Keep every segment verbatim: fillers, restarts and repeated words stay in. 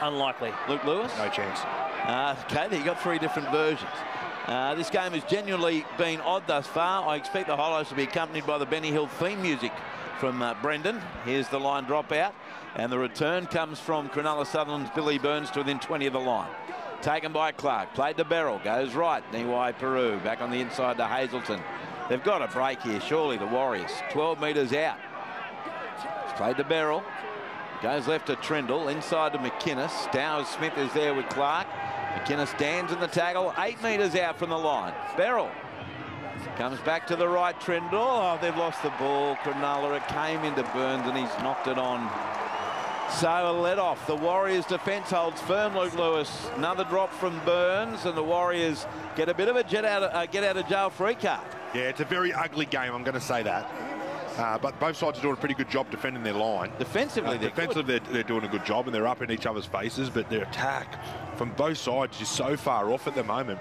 Unlikely. Luke Lewis? No chance. Uh, okay, you got three different versions. Uh, this game has genuinely been odd thus far. I expect the highlights to be accompanied by the Benny Hill theme music from uh, Brendan. Here's the line drop out, and the return comes from Cronulla Sutherland's Billy Burns to within twenty of the line. Taken by Clark, played to Beryl, goes right, Niwai Peru, back on the inside to Hazelton. They've got a break here, surely, the Warriors. twelve metres out. It's played to Beryl, goes left to Trindle, inside to McInnes. Stowers Smith is there with Clark. McInnes stands in the tackle, eight metres out from the line. Beryl comes back to the right, Trindle. Oh, they've lost the ball, Cronulla. It came into Burns and he's knocked it on. So a let off. The Warriors defence holds firm, Luke Lewis. Another drop from Burns, and the Warriors get a bit of a jet out of, uh, get out of jail free card. Yeah, it's a very ugly game, I'm going to say that. Uh, but both sides are doing a pretty good job defending their line. Defensively, uh, they're defensively they're, they're doing a good job, and they're up in each other's faces, but their attack from both sides is so far off at the moment.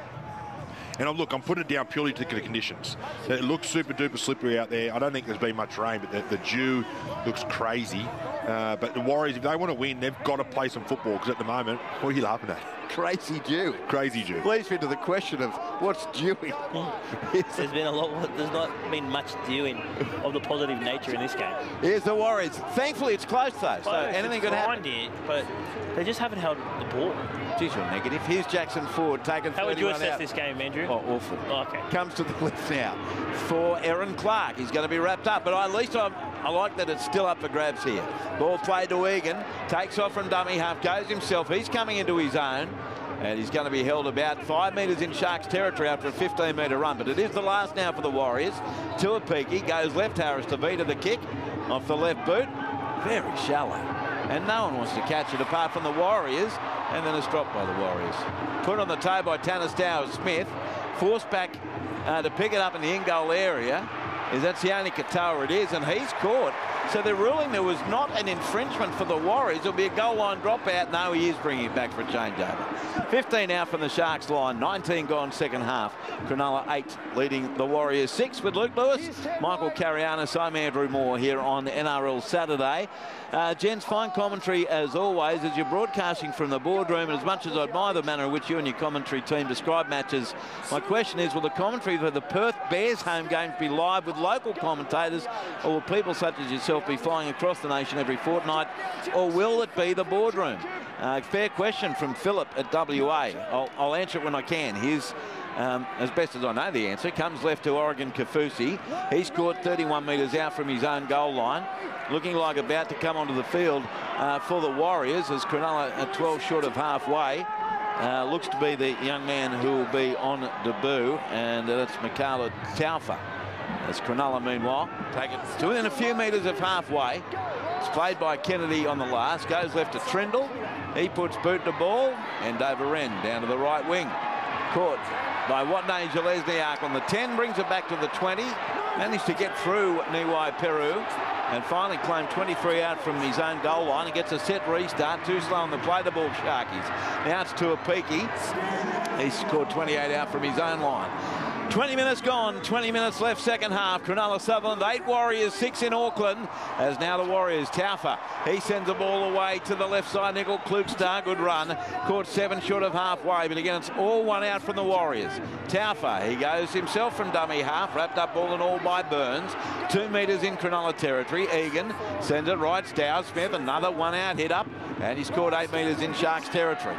And I'm, look, I'm putting it down purely to the conditions. It looks super duper slippery out there. I don't think there's been much rain, but the, the dew looks crazy. Uh, but the Warriors, if they want to win, they've got to play some football, because at the moment, what are you laughing at? Crazy dew. Crazy dew. Leads me to the question of what's dewing. There's been a lot. There's not been much dewing of the positive nature in this game. Here's the Warriors. Thankfully, it's close though, so Close, anything it's could happen. It, but they just haven't held the ball. Geez, you're negative. Here's Jackson Ford taking How would you assess out. this game, Andrew? Oh, awful. Oh, okay. Comes to the left now for Aaron Clark. He's going to be wrapped up, but at least I'm, I like that it's still up for grabs here. Ball played to Egan. Takes off from dummy half. Goes himself. He's coming into his own. And he's going to be held about five metres in Sharks territory after a fifteen metre run. But it is the last now for the Warriors. Tuapiki goes left. Harris to Vita the kick off the left boot. Very shallow. And no one wants to catch it apart from the Warriors. And then it's dropped by the Warriors. Put on the toe by Tanner Stowers Smith. Forced back uh, to pick it up in the in-goal area. Is that Sione Katoa? It is, and he's caught. So they're ruling there was not an infringement for the Warriors. It'll be a goal line dropout. No, he is bringing it back for a changeover. fifteen out from the Sharks line. nineteen gone second half. Cronulla eight leading the Warriors six with Luke Lewis, Michael Carianis. I'm Andrew Moore here on N R L Saturday. Uh, gents, fine commentary as always as you're broadcasting from the boardroom. And as much as I admire the manner in which you and your commentary team describe matches, my question is, will the commentary for the Perth Bears home games be live with local commentators, or will people such as yourself be flying across the nation every fortnight, or will it be the boardroom? Uh, fair question from Philip at W A. I'll, I'll answer it when I can. Here's, um, as best as I know the answer, comes left to Oregon Kafusi. He's caught thirty-one metres out from his own goal line. Looking like about to come onto the field uh, for the Warriors as Cronulla at twelve short of halfway. Uh, looks to be the young man who will be on debut, and uh, that's Mikala Taufa. As Cronulla, meanwhile, take it to within a few metres of halfway. It's played by Kennedy on the last. Goes left to Trindle. He puts boot to ball, and over Wren down to the right wing. Caught by Watney Jalesniak on the ten. Brings it back to the twenty. Managed to get through Niwai Peru. And finally claimed twenty-three out from his own goal line. He gets a set restart. Too slow on the play the ball, Sharkies. Now it's Tuapiki. He's scored twenty-eight out from his own line. twenty minutes gone, twenty minutes left, second half. Cronulla Sutherland, eight Warriors, six in Auckland. As now the Warriors, Taufa. He sends the ball away to the left side. Nickel Klugstar, good run. Caught seven short of halfway, but again, it's all one out from the Warriors. Taufa, he goes himself from dummy half, wrapped up ball and all by Burns. Two metres in Cronulla territory. Egan sends it right. Stowers Smith, another one out, hit up, and he scored eight metres in Sharks territory.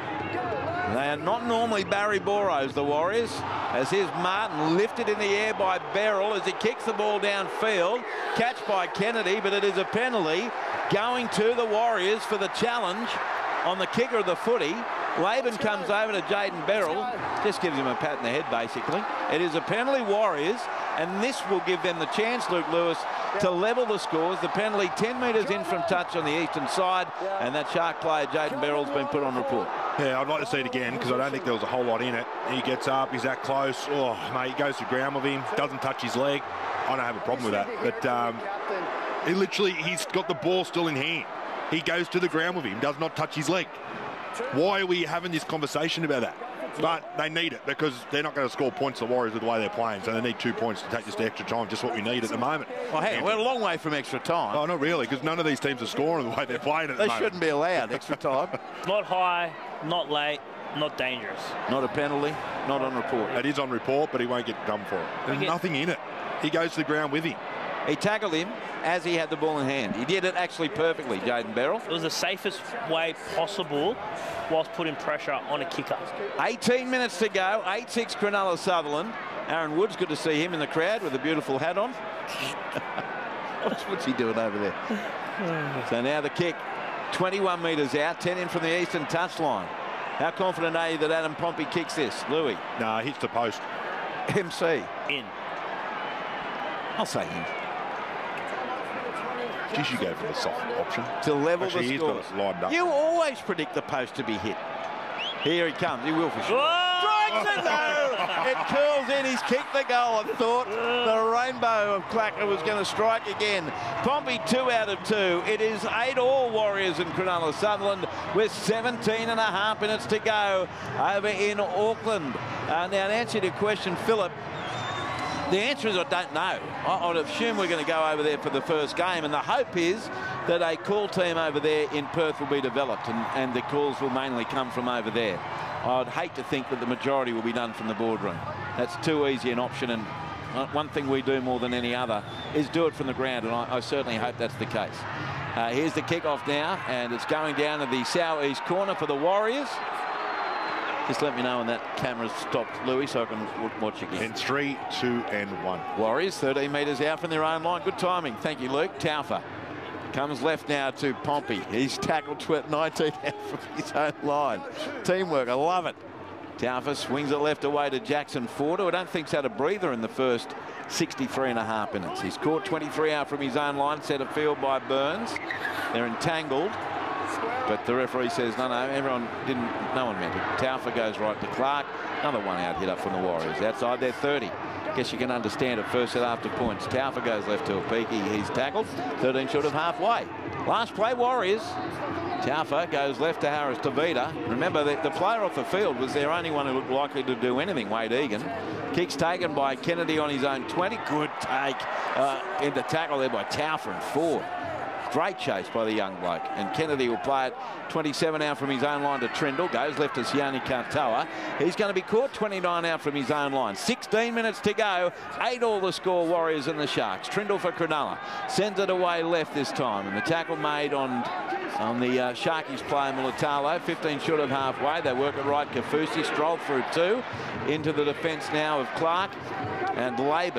They are not normally Barry Boros, the Warriors, as here's Martin lifted in the air by Beryl as he kicks the ball downfield. Catch by Kennedy, but it is a penalty going to the Warriors for the challenge on the kicker of the footy. Laban comes over to Jayden Beryl, just gives him a pat in the head, basically. It is a penalty, Warriors, and this will give them the chance, Luke Lewis, to level the scores. The penalty ten metres in from touch on the eastern side, and that Shark player, Jayden Beryl's been put on report. Yeah, I'd like to see it again because I don't think there was a whole lot in it. He gets up, he's that close. Oh, mate, he goes to ground with him, doesn't touch his leg. I don't have a problem with that. But um, he literally, he's got the ball still in hand. He goes to the ground with him, does not touch his leg. Why are we having this conversation about that? But they need it because they're not going to score points, the Warriors, with the way they're playing. So they need two points to take this to extra time, just what we need at the moment. Well, hang on, we're a long way from extra time. Oh, not really, because none of these teams are scoring the way they're playing at the They moment. shouldn't be allowed extra time. Not high, not late, not dangerous. Not a penalty, not on report. It is on report, but he won't get done for it. There's get- nothing in it. He goes to the ground with him. He tackled him as he had the ball in hand. He did it actually perfectly, Jaden Beryl. It was the safest way possible whilst putting pressure on a kicker. eighteen minutes to go. eight six Cronulla Sutherland. Aaron Woods, good to see him in the crowd with a beautiful hat on. what's, what's he doing over there? So now the kick, twenty-one metres out, ten in from the eastern touchline. How confident are you that Adam Pompey kicks this, Louis? Nah, hits the post. M C. In. I'll say him. You should go for the soft option. To level Actually, the he's score. got it lined up. You always predict the post to be hit. Here he comes. He will for sure. Whoa! Strikes it, no! It curls in. He's kicked the goal. I thought the rainbow of Clacker was going to strike again. Pompey two out of two. It is eight all Warriors in Cronulla Sutherland with seventeen and a half minutes to go over in Auckland. Uh, now, in answer to your question, Philip, the answer is I don't know. I would assume we're going to go over there for the first game, and the hope is that a call team over there in Perth will be developed, and, and the calls will mainly come from over there. I'd hate to think that the majority will be done from the boardroom. That's too easy an option, and one thing we do more than any other is do it from the ground, and I, I certainly hope that's the case. Uh, here's the kickoff now, and it's going down to the southeast corner for the Warriors. Just let me know when that camera's stopped, Louis, so I can w watch again. And three, two, and one. Warriors thirteen metres out from their own line. Good timing. Thank you, Luke. Taufa comes left now to Pompey. He's tackled nineteen out from his own line. Teamwork. I love it. Taufa swings it left away to Jackson Ford, who I don't think's had a breather in the first sixty-three and a half minutes. He's caught twenty-three out from his own line, set afield by Burns. They're entangled. But the referee says, no, no, everyone didn't, no one meant it. Taufa goes right to Clark. Another one out hit up from the Warriors. Outside their thirty. Guess you can understand it first set after points. Taufa goes left to Opiki. He's tackled. thirteen short of halfway. Last play, Warriors. Taufa goes left to Harris Tavita. Remember, the, the player off the field was their only one who looked likely to do anything, Wade Egan. Kicks taken by Kennedy on his own twenty. Good take uh, in the tackle there by Taufa and Ford. Great chase by the young bloke. And Kennedy will play it twenty-seven out from his own line to Trindle. Goes left to Sione Katoa. He's going to be caught twenty-nine out from his own line. sixteen minutes to go. Eight all the score, Warriors and the Sharks. Trindle for Cronulla. Sends it away left this time. And the tackle made on, on the uh, Sharkies player Mulatalo. fifteen short of halfway. They work it right. Kafusi strolled through two. Into the defence now of Clark and Laban.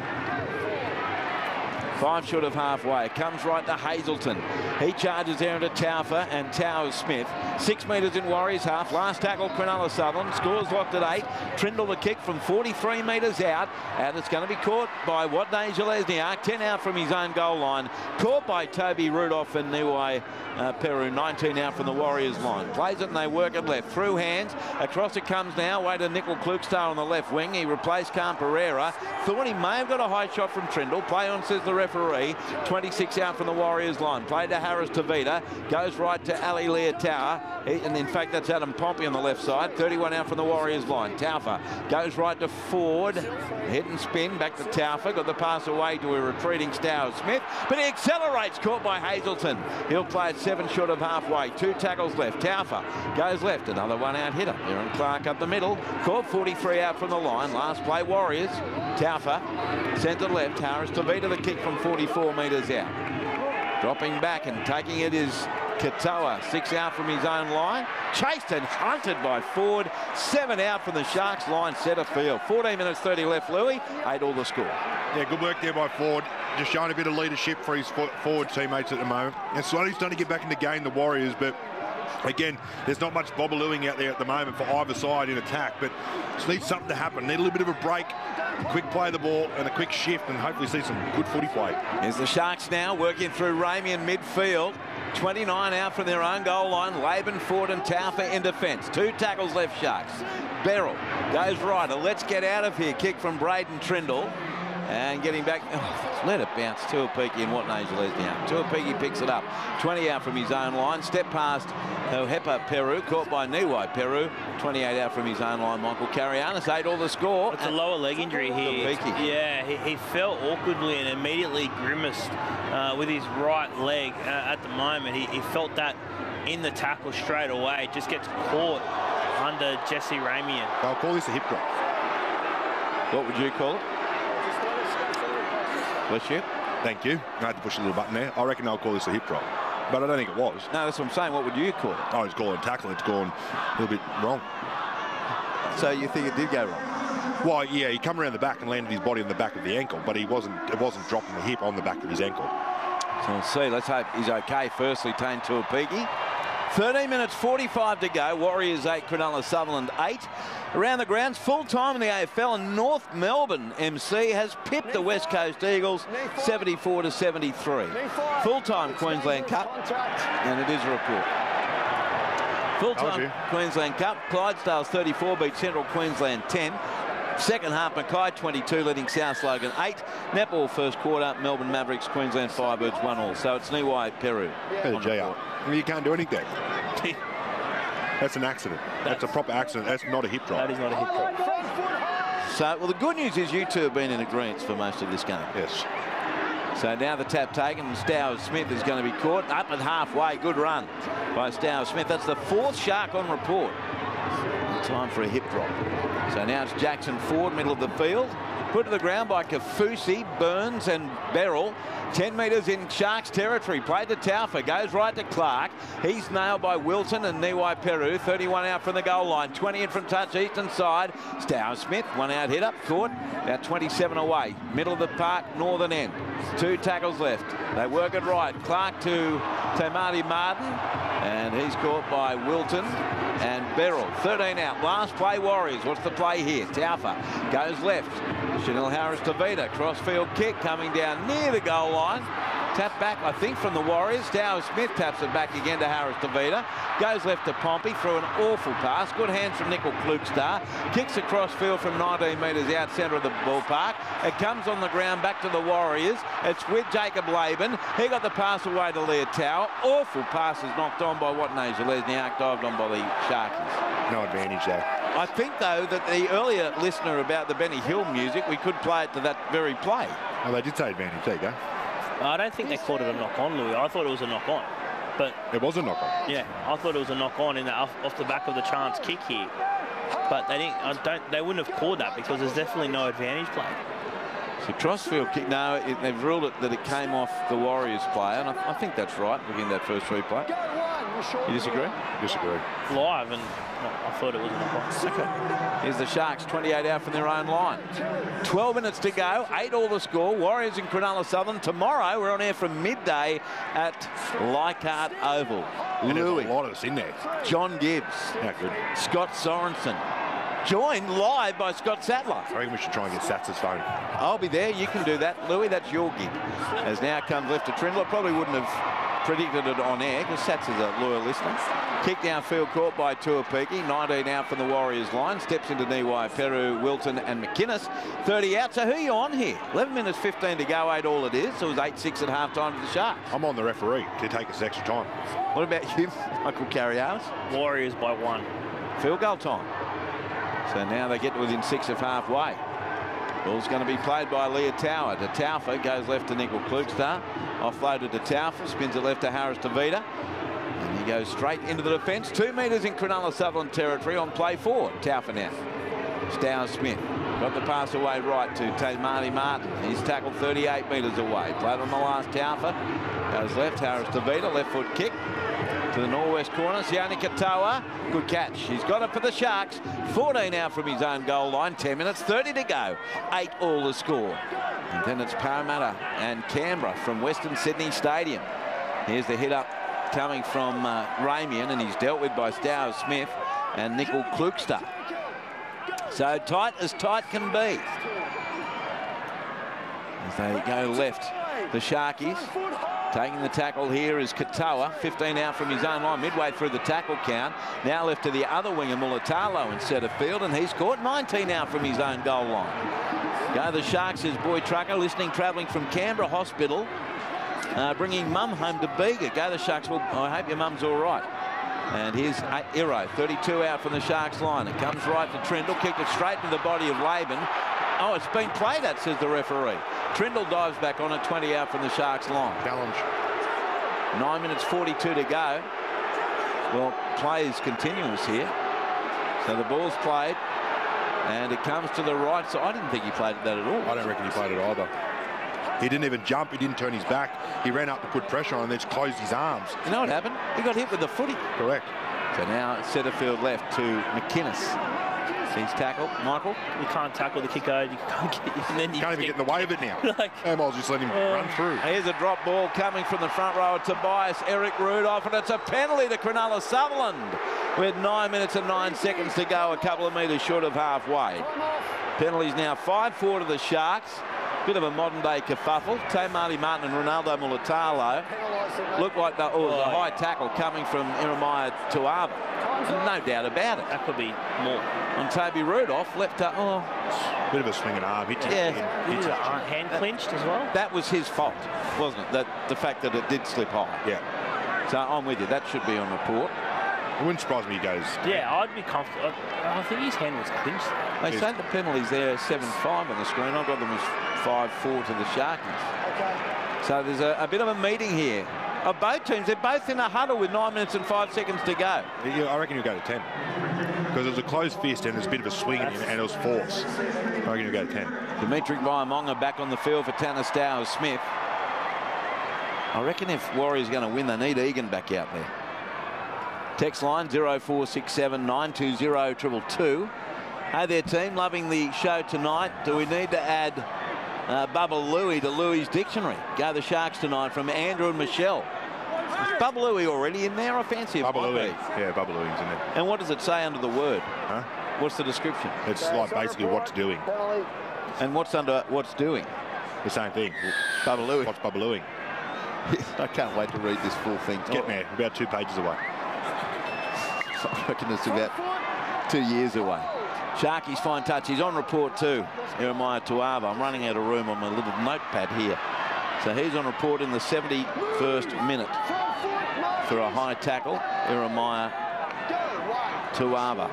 Five short of halfway. Comes right to Hazelton. He charges there into Taufa and Towers Smith. Six metres in Warriors half. Last tackle, Cronulla Sutherland. Scores locked at eight. Trindle the kick from forty-three metres out. And it's going to be caught by Wadney Jelezniak. ten out from his own goal line. Caught by Toby Rudolph and Niwai uh, Peru. nineteen out from the Warriors line. Plays it and they work it left. Through hands. Across it comes now. Way to Nickel Klukstar on the left wing. He replaced Cam Pereira. Thought he may have got a high shot from Trindle. Play on, says the referee. twenty-six out from the Warriors line. Played to Harris Tavita. Goes right to Ali Leotower. And in fact, that's Adam Pompey on the left side. thirty-one out from the Warriors line. Taufa goes right to Ford. Hit and spin back to Taufa. Got the pass away to a retreating Stowers Smith. But he accelerates. Caught by Hazelton. He'll play it seven short of halfway. Two tackles left. Taufa goes left. Another one out hitter. Aaron Clark up the middle. Caught forty-three out from the line. Last play, Warriors. Taufa sends it left. Harris Tavita the kick from forty-four metres out. Dropping back and taking it is Katoa. Six out from his own line. Chased and hunted by Ford. Seven out from the Sharks line. Centre field. fourteen minutes thirty left, Louis. Eight all the score. Yeah, good work there by Ford. Just showing a bit of leadership for his forward teammates at the moment. And slowly starting to get back in the game, the Warriors, but again, there's not much bobbalooing out there at the moment for either side in attack, but just needs something to happen. Need a little bit of a break, a quick play of the ball and a quick shift, and hopefully see some good footy play. Here's the Sharks now working through Ramey in midfield. twenty-nine out from their own goal line. Laban, Ford and Taufa in defence. Two tackles left, Sharks. Beryl goes right. A let's get out of here kick from Braden Trindle. And getting back, oh, let it bounce. Tuapiki and what knows Lesniak. Tuapiki picks it up. twenty out from his own line. Step past Hepa Peru, caught by Niwai Peru. twenty-eight out from his own line. Michael Carianis, eight all the score. It's a lower leg injury here. Tuapiki. Yeah, he, he fell awkwardly and immediately grimaced uh, with his right leg uh, at the moment. He, he felt that in the tackle straight away. Just gets caught under Jesse Ramian. I'll call this a hip drop. What would you call it? Bless you. Thank you. I had to push a little button there. I reckon I'll call this a hip drop. But I don't think it was. No, that's what I'm saying. What would you call it? I was calling tackle. It's gone a little bit wrong. So you think it did go wrong? Well, yeah, he come around the back and landed his body on the back of the ankle, but he wasn't. It wasn't dropping the hip on the back of his ankle. So we'll see. Let's hope he's okay. Firstly, Tane Tuapiki. thirteen minutes forty-five to go. Warriors eight, Cronulla Sutherland eight. Around the grounds, full time in the A F L, and North Melbourne M C has pipped the West Coast Eagles seventy-four to seventy-three. Full time Queensland Cup, and it is a report. Full time Queensland Cup. Clydesdales thirty-four beat Central Queensland ten. Second half, Mackay twenty-two, leading South Logan eight. Netball first quarter, Melbourne Mavericks, Queensland Firebirds one all. So it's Niwai Peru. Hey, J R. I mean, you can't do anything. That's an accident. That's, That's a proper accident. That's not a hip drop. That is not a hip drop. So, well, the good news is you two have been in agreement for most of this game. Yes. So now the tap taken, and Stowers Smith is going to be caught up at halfway. Good run by Stowers Smith. That's the fourth Shark on report. Time for a hip drop. So now it's Jackson Ford, middle of the field. Put to the ground by Kafusi, Burns and Beryl. ten metres in Sharks territory. Played to Taufa. Goes right to Clark. He's nailed by Wilson and Niwai Peru. thirty-one out from the goal line. twenty in from touch eastern side. Stowers Smith, one out hit up. Caught. About twenty-seven away. Middle of the park, northern end. Two tackles left. They work it right. Clark to Tamati Martin. And he's caught by Wilton and Beryl. thirteen out. Last play, Warriors. What's the play here? Taufa goes left. Chanel Harris Tavita. Crossfield kick coming down near the goal line. Tap back, I think, from the Warriors. Stowers Smith taps it back again to Harris Tavita. Goes left to Pompey through an awful pass. Good hands from Nickel Klukstar. Kicks across field from nineteen metres out centre of the ballpark. It comes on the ground back to the Warriors. It's with Jacob Laban. He got the pass away to Leah Tower. Awful passes knocked on by what knows Lesniak, dived on by the Sharkies. No advantage there. I think, though, that the earlier listener about the Benny Hill music, we could play it to that very play. Oh, they did say advantage. There you go. I don't think they called it a knock-on, Louis. I thought it was a knock-on. But it was a knock-on. Yeah, I thought it was a knock-on in the, off, off the back of the chance kick here. But they didn't. I don't. They wouldn't have called that because there's definitely no advantage play. So crossfield kick. No, it, they've ruled it that it came off the Warriors player, and I, I think that's right. Looking at that first replay. You disagree? Disagree. Live, and I thought it was a knock-on. Okay. Here's the Sharks, twenty-eight out from their own line. twelve minutes to go, eight all the score. Warriors and Cronulla Southern. Tomorrow, we're on air from midday at Leichhardt Oval. And Louis. There's a lot of us in there. John Gibbs. How good. Scott Sorensen. Joined live by Scott Sattler. I reckon we should try and get Sats's phone. I'll be there. You can do that. Louis, that's your gig. As now comes left to Trindle. Probably wouldn't have predicted it on air because Sats is a loyal listener. Kick downfield caught by Tuapiki. nineteen out from the Warriors line. Steps into Niwai, Peru, Wilton and McInnes. thirty out. So who are you on here? eleven minutes fifteen to go, eight all it is. So it was eight six at half time to the Sharks. I'm on the referee to take us extra time. What about you, Michael Carialis? Warriors by one. Field goal time. So now they get to within six of halfway. Ball's going to be played by Leah Tower to Taufa. Goes left to Nickel Klukstar. Offloaded to Taufa. Spins it left to Harris Tavita. And he goes straight into the defence. Two metres in Cronulla Sutherland territory on play four. Taufa now. Stowers Smith. Got the pass away right to Tamati Martin. He's tackled thirty-eight metres away. Played on the last Taufa. Goes left. Harris Tavita. Left foot kick. To the northwest corner, Sione Katoa. Good catch. He's got it for the Sharks. fourteen out from his own goal line. ten minutes, thirty to go. eight all the score. And then it's Parramatta and Canberra from Western Sydney Stadium. Here's the hit up coming from uh, Ramian, and he's dealt with by Stowers Smith and Nickel Klukstar. So tight as tight can be. As they go left, the Sharkies. Taking the tackle here is Katoa, fifteen out from his own line, midway through the tackle count. Now left to the other winger, Mulatalo, in centre field, and he's caught nineteen out from his own goal line. Go the Sharks, says Boy Trucker, listening, travelling from Canberra Hospital, uh, bringing mum home to Bega. Go the Sharks. Well, I hope your mum's all right. And here's Iro, thirty-two out from the Sharks line. It comes right to Trindle, kicked it straight into the body of Laban. Oh, it's been played at, says the referee. Trindle dives back on it, twenty out from the Sharks line. Challenge. Nine minutes forty-two to go. Well, play is continuous here. So the ball's played, and it comes to the right side. I didn't think he played it that at all. I don't reckon he played it either. He didn't even jump. He didn't turn his back. He ran up to put pressure on and then just closed his arms. You know what happened? He got hit with the footy. Correct. So now it's centre field left to McInnes. He's tackled. Michael? You can't tackle the kicker. You can't get, and then you can't even get in the way of it now. like, I might just let him uh, run through. Here's a drop ball coming from the front row of Tobias, Eric Rudolph, and it's a penalty to Cronulla Sutherland with nine minutes and nine seconds to go, a couple of metres short of halfway. Penalties now five four to the Sharks. Bit of a modern-day kerfuffle. Tay Marty Martin and Ronaldo Mulatalo look like the, oh, the high tackle coming from Jeremiah Tuava. No doubt about it. That could be more. On Toby Rudolph, left up. Oh. Bit of a swinging arm. Hit yeah. Hit hit hand clinched as well. That was his fault, wasn't it? That, the fact that it did slip high. Yeah. So I'm with you. That should be on report. It wouldn't surprise me he goes. Yeah, I'd be comfortable. I think his hand was clinched. They say the penalties there seven five on the screen. I've got them as five four to the Sharkies. Okay. So there's a, a bit of a meeting here of both teams. They're both in a huddle with nine minutes and five seconds to go. Yeah, I reckon you'll go to ten. Because it was a closed fist and there's a bit of a swing in and it was force. I reckon you'll go to ten. Dimitri Vaiamonga back on the field for Tanner Stowers Smith. I reckon if Warriors are going to win, they need Egan back out there. Text line zero four six seven nine two zero two two two. Hey there, team. Loving the show tonight. Do we need to add uh, Bubba Louie to Louie's dictionary? Go the Sharks tonight from Andrew and Michelle. Is Bubba Louie already in there? I fancy it. Bubba Louie. Yeah, Bubba Louie's in there. And what does it say under the word? Huh? What's the description? It's like basically what's doing. And what's under what's doing? The same thing. Bubba Louie. What's Bubba Louie? I can't wait to read this full thing. It's getting there. About two pages away. I reckon it's about two years away. Sharkies fine touch. He's on report too. Jeremiah Tuava. I'm running out of room on my little notepad here. So he's on report in the seventy-first minute for a high tackle. Jeremiah Tuava.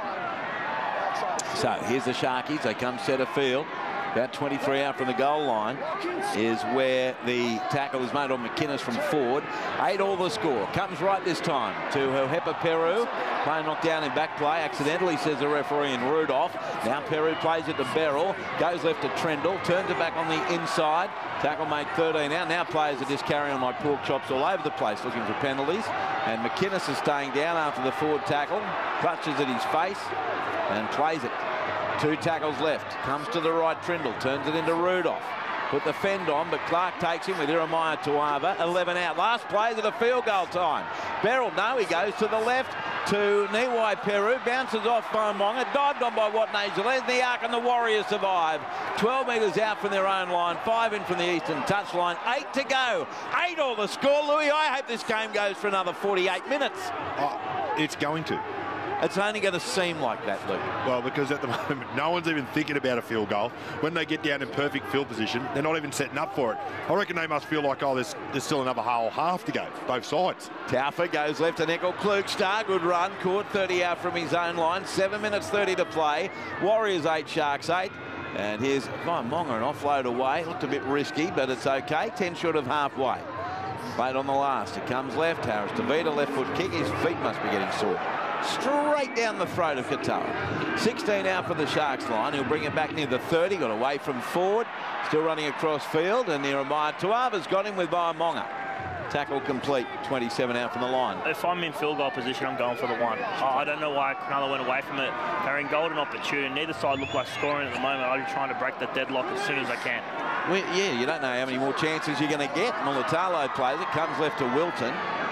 So here's the Sharkies. They come centre field. About twenty-three out from the goal line is where the tackle is made on McInnes from Ford. Eight all the score. Comes right this time to Hohepa Peru. Play knocked down in back play. Accidentally, says the referee, in Rudolph. Now Peru plays it to Beryl. Goes left to Trindle. Turns it back on the inside. Tackle made thirteen out. Now players are just carrying on like pork chops all over the place looking for penalties. And McInnes is staying down after the Ford tackle. Clutches at his face and plays it. Two tackles left. Comes to the right, Trindle. Turns it into Rudolph. Put the fend on, but Clark takes him with Jeremiah Tuava. eleven out. Last play to the field goal time. Beryl, no, he goes to the left to Niwai Peru. Bounces off Vaiamonga. Dived on by Watney Gillette. The Ark and the Warriors survive. twelve metres out from their own line. Five in from the eastern touchline. Eight to go. Eight all the score, Louis. I hope this game goes for another forty-eight minutes. Oh, it's going to. It's only going to seem like that, Luke. Well, because at the moment, no one's even thinking about a field goal. When they get down in perfect field position, they're not even setting up for it. I reckon they must feel like, oh, there's, there's still another whole half to go, both sides. Taufa goes left to Nickel. Klugstar, good run. Caught thirty out from his own line. seven minutes thirty to play. Warriors eight, Sharks eight. And here's Vaiamonga, an offload away. Looked a bit risky, but it's okay. ten short of halfway. Played on the last. It comes left. Harris DeVita, left foot kick. His feet must be getting sore. Straight down the throat of Katoa. sixteen out for the Sharks line. He'll bring it back near the thirty. Got away from Ford. Still running across field. And Jeremiah Tuava's got him with Vaiamonga. Tackle complete. twenty-seven out from the line. If I'm in field goal position, I'm going for the one. I don't know why Cronulla went away from it. They're in golden opportunity. Neither side look like scoring at the moment. I'm trying to break the deadlock as soon as I can. Well, yeah, you don't know how many more chances you're going to get. Mulatalo plays it. Comes left to Wilton.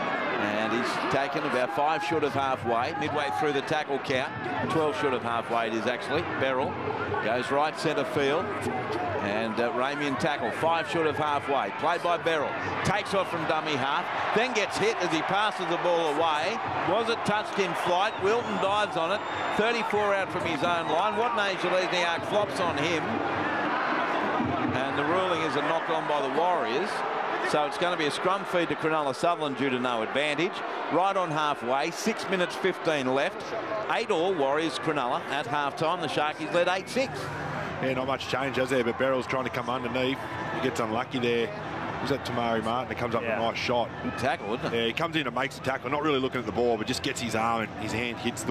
And he's taken about five short of halfway, midway through the tackle count. twelve short of halfway it is actually. Beryl goes right centre field. And uh, Ramian tackle, five short of halfway. Played by Beryl. Takes off from dummy half. Then gets hit as he passes the ball away. Was it touched in flight? Wilton dives on it. thirty-four out from his own line. Watney Zelezniak flops on him. And the ruling is a knock on by the Warriors. So it's going to be a scrum feed to Cronulla Sutherland due to no advantage. Right on halfway, six minutes fifteen left. Eight all Warriors Cronulla at halftime. The Sharkies led eight six. Yeah, not much change, has there? But Beryl's trying to come underneath. He gets unlucky there. Was that Tamari Martin? It comes up yeah. with a nice shot. Good tackle, isn't it? Yeah, he comes in and makes the tackle. Not really looking at the ball, but just gets his arm and his hand hits the